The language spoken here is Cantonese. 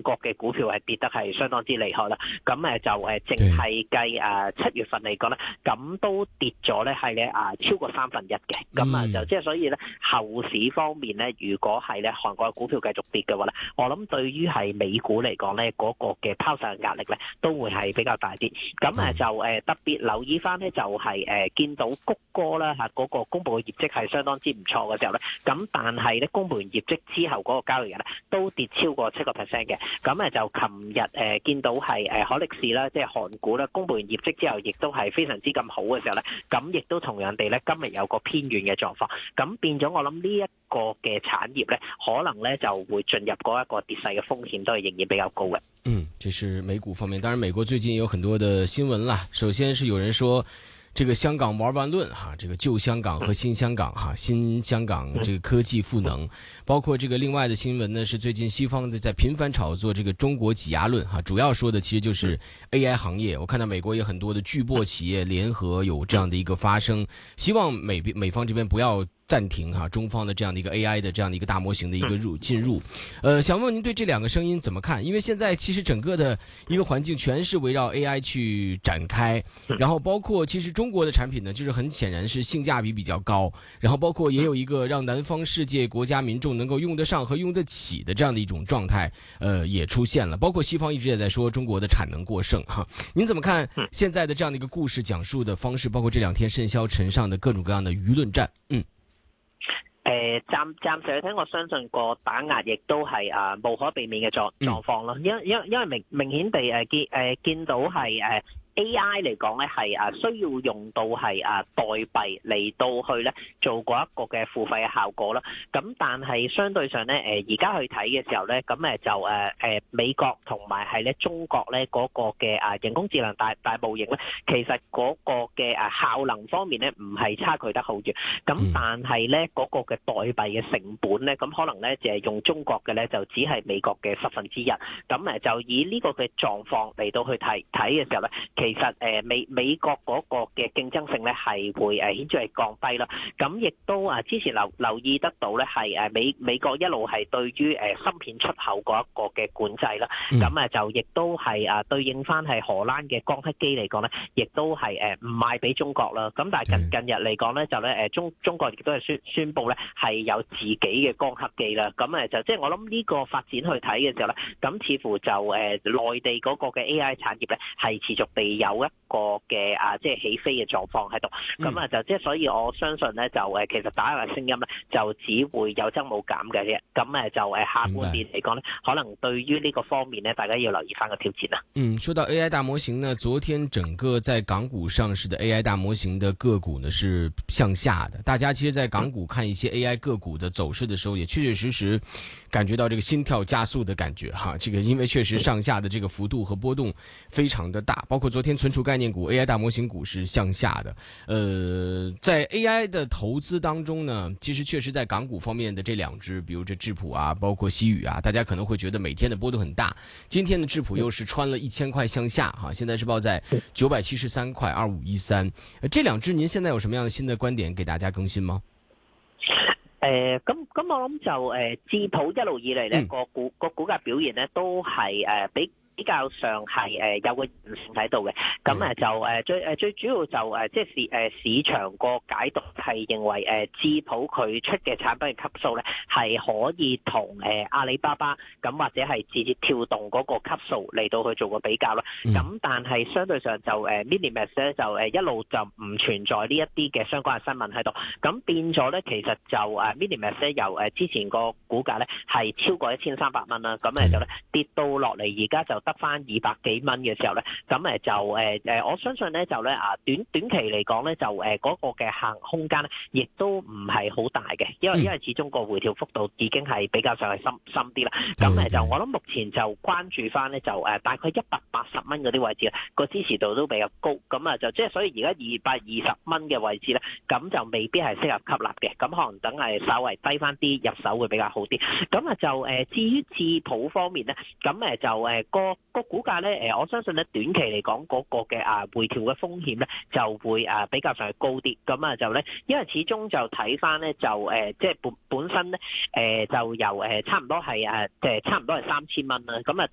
國嘅股票係跌得係相當之厲害啦。咁就淨係計7月份嚟講咧，咁都跌咗咧係咧超過1/3嘅。咁就即係所以咧後市方面咧，如果係咧韓國嘅股票繼續跌嘅話咧，我諗對於係美股嚟講咧，嗰個嘅拋售壓力咧都會係比較大啲。咁就特別留意翻咧，就係見到谷歌啦嚇嗰個公佈嘅業績係相當之唔錯嘅時候咧，咁但係咧公佈完業績之後嗰個交易日咧都跌超過7%嘅。咁就琴日見到係海力士啦，即係韓股啦，公佈完業績之後，亦都係非常之咁好嘅時候咧，咁亦都同樣地咧，今日有個偏軟嘅狀況，咁變咗我諗呢一個嘅產業咧，可能咧就會進入嗰一個跌勢嘅風險都係仍然比較高嘅。 這是美股方面，當然美國最近有很多的新聞啦。首先是有人說，這個香港玩完論哈，這個舊香港和新香港哈，新香港這個科技賦能，包括這個另外的新聞呢，是最近西方的在頻繁炒作這個中國擠壓論哈，主要說的其實就是 AI 行業。我看到美國也很多的巨擘企業聯合有這樣的一個發聲，希望美方這邊不要暫停哈中方的這樣的一個 AI 的這樣的一個大模型的一個進入。想問問您對這兩個聲音怎麼看？因為現在其實整個的一個環境全是圍繞 AI 去展開，然後包括其實中國的產品呢，就是很顯然是性價比比較高，然後包括也有一個讓南方世界國家民眾能夠用得上和用得起的這樣的一種狀態，也出現了。包括西方一直也在說中國的產能過剩哈，您怎麼看現在的這樣的一個故事講述的方式？包括這兩天甚囂塵上的各種各樣的輿論戰， 暫時去睇，我相信個打壓亦都係無可避免嘅狀況咯，因為明顯地見到係AI 嚟講咧係需要用到係代幣嚟到去咧做過一個嘅付費嘅效果啦。咁但係相對上咧而家去睇嘅時候咧，咁就美國同埋係咧中國咧嗰個嘅人工智能大模型咧，其實嗰個嘅效能方面咧唔係差距得好遠。咁但係咧嗰個嘅代幣嘅成本咧，咁可能咧就係用中國嘅咧就只係美國嘅1/10。咁就以呢個嘅狀況嚟到去睇嘅時候咧，其實美國嗰個嘅競爭性咧係會顯著係降低啦。咁亦都之前留意得到咧係美國一路係對於芯片出口嗰一個嘅管制啦。咁就亦都係對應翻係荷蘭嘅光刻機嚟講咧，亦都係唔賣俾中國啦。咁但係近日嚟講咧就咧中國亦都係宣布咧係有自己嘅光刻機啦。咁就即係我諗呢個發展去睇嘅時候咧，咁似乎就內地嗰個嘅 AI 產業咧係持續地有一個嘅即係起飛嘅狀況喺度。咁就即係所以我相信咧就其實打壓嘅聲音咧就只會有增冇減嘅啫。咁就下半年嚟講咧，可能對於呢個方面咧，大家要留意翻個挑戰啦。 說到 AI 大模型呢，昨天整個在港股上市的 AI 大模型的個股呢是向下的。大家其實在港股看一些 AI 個股的走勢的時候，也確確實實感覺到這個心跳加速的感覺哈。這個因為確實上下的這個幅度和波動非常的大，包括昨天存儲概念股 AI 大模型股是向下的。在 AI 的投資當中呢，其實確實在港股方面的這兩隻，比如這智譜啊，包括西宇啊，大家可能會覺得每天的波動很大。今天的智譜又是穿了1000塊向下哈，現在是報在973塊2513。這兩隻您現在有什麼樣的新的觀點給大家更新嗎？ 咁我諗就智譜一路以嚟咧個股價表現咧都係比較上係有個韌性喺度嘅。咁就最主要就即係市場個解讀係認為智譜佢出嘅產品嘅級數咧係可以同阿里巴巴咁或者係字節跳動嗰個級數嚟到去做個比較啦。咁但係相對上就Minimax 咧就一路就唔存在呢一啲嘅相關嘅新聞喺度。咁變咗咧，其實就Minimax 咧由之前個股價咧係超過1300蚊啦。咁就咧跌到落嚟，而家就得翻200幾蚊嘅時候咧，咁就我相信咧就咧短期嚟講咧就嗰個嘅行空間咧，亦都唔係好大嘅，因為始終個回調幅度已經係比較上係深啲啦。咁就我諗目前就關注翻咧就大概180蚊嗰啲位置啦，個支持度都比較高。咁就即係所以而家220蚊嘅位置咧，咁就未必係適合吸納嘅。咁可能等係稍微低翻啲入手會比較好啲。咁就至於智譜方面咧，咁就個股價咧我相信咧短期嚟講嗰個嘅回調嘅風險咧就會比較上係高啲。咁就咧，因為始終就睇翻咧就即係本身咧就由差唔多係差唔多係3000蚊啦。咁